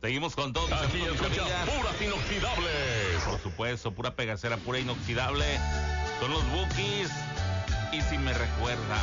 Seguimos con todo. Aquí escucha puras inoxidables. Por supuesto, pura pegacera, pura inoxidable. Son los Bukis. Y si me recuerda.